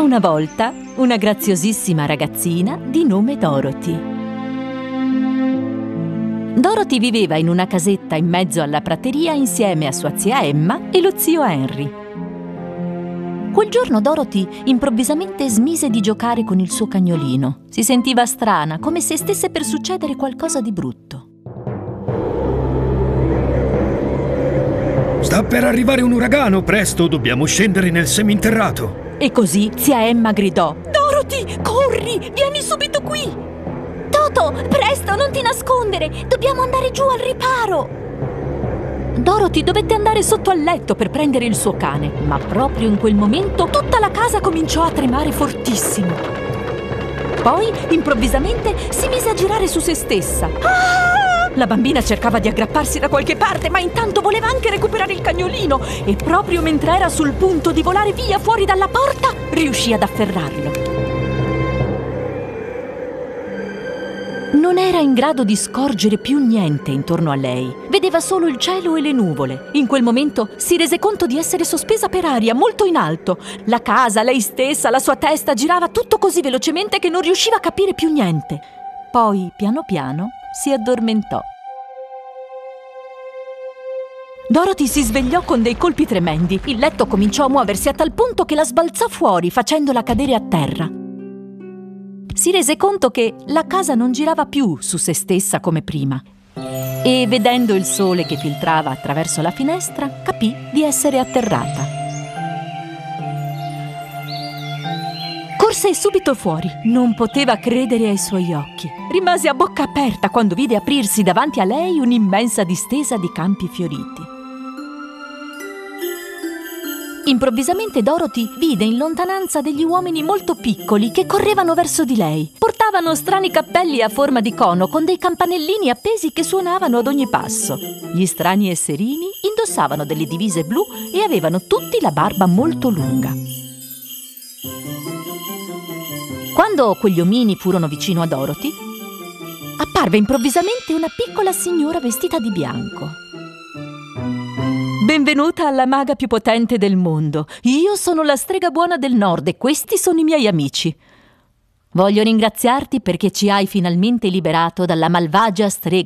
una volta, una graziosissima ragazzina di nome Dorothy. Dorothy viveva in una casetta in mezzo alla prateria insieme a sua zia Emma e lo zio Henry. Quel giorno Dorothy improvvisamente smise di giocare con il suo cagnolino. Si sentiva strana, come se stesse per succedere qualcosa di brutto. Sta per arrivare un uragano, presto, dobbiamo scendere nel seminterrato. E così zia Emma gridò: Dorothy, corri, vieni subito qui! Toto, presto, non ti nascondere, dobbiamo andare giù al riparo! Dorothy dovette andare sotto al letto per prendere il suo cane, ma proprio in quel momento tutta la casa cominciò a tremare fortissimo. Poi, improvvisamente, si mise a girare su se stessa. Ah! La bambina cercava di aggrapparsi da qualche parte, ma intanto voleva anche recuperare il cagnolino e proprio mentre era sul punto di volare via fuori dalla porta, riuscì ad afferrarlo. Non era in grado di scorgere più niente intorno a lei. Vedeva solo il cielo e le nuvole. In quel momento si rese conto di essere sospesa per aria, molto in alto. La casa, lei stessa, la sua testa girava tutto così velocemente che non riusciva a capire più niente. Poi, piano piano, si addormentò. Dorothy si svegliò con dei colpi tremendi. Il letto cominciò a muoversi a tal punto che la sbalzò fuori, facendola cadere a terra. Si rese conto che la casa non girava più su se stessa come prima e, vedendo il sole che filtrava attraverso la finestra, capì di essere atterrata. Corse subito fuori. Non poteva credere ai suoi occhi. Rimase a bocca aperta quando vide aprirsi davanti a lei un'immensa distesa di campi fioriti. Improvvisamente Dorothy vide in lontananza degli uomini molto piccoli che correvano verso di lei. Portavano strani cappelli a forma di cono con dei campanellini appesi che suonavano ad ogni passo. Gli strani esserini indossavano delle divise blu e avevano tutti la barba molto lunga. Quando quegli omini furono vicino a Dorothy, apparve improvvisamente una piccola signora vestita di bianco. Benvenuta alla maga più potente del mondo. Io sono la strega buona del nord e questi sono i miei amici. Voglio ringraziarti perché ci hai finalmente liberato dalla malvagia strega